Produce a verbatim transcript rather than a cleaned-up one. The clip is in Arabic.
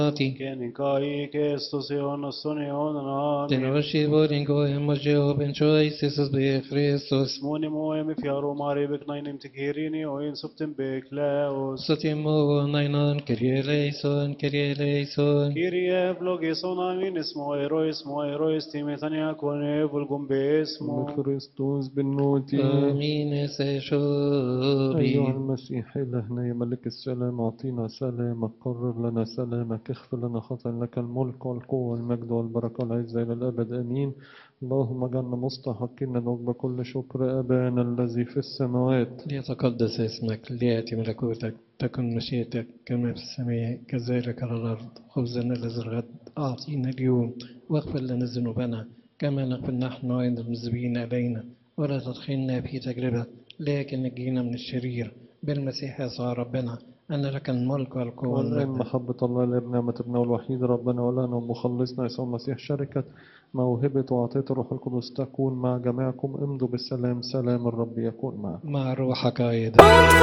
Kenin kai Kristus Ionos Unionan. Tenoshi Boringo Emojo Bencho Jesus be Christus. Smoni moem fiaro mare beknainem tikirini oin subtem beklaos. Sotimo Nainon Kirieleison Kirieleison. Kyrie vlogeson amin ismo erois mo erois timetania kone vulgum besmo. بخريستوس بالنوتي. آمين سيشوري. أيها المسيح إلهنا يا ملك السلام أعطينا سلامك قرر لنا سلامك اغفر لنا خطأ لك الملك والقوة والمجد والبركة والعزة إلى الأبد آمين. اللهم اجعلنا مستحقين ندعوك بكل شكر أبانا الذي في السماوات. ليتقدس اسمك ليأتي ملكوتك تكن مشيئتك كما في السماء كذلك على الأرض. خبزنا الذي الغد أعطينا اليوم واغفر لنا ذنوبنا كما نغفر نحن أيضا المذنبين إلينا ولا تدخلنا في تجربة لكن نجينا من الشرير بالمسيح يسوع ربنا أن لك الملك والقوة والآن والمجد. محبة الله الابن نعمة ابنه الوحيد ربنا ولنا ومخلصنا يسوع المسيح شركة موهبة وعطية الروح القدس تكون مع جميعكم. امضوا بالسلام. سلام الرب يكون معكم. مع روحك أيضا.